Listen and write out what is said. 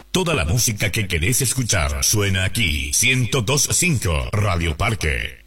Toda la música que querés escuchar suena aquí. 102.5 Radio Parque.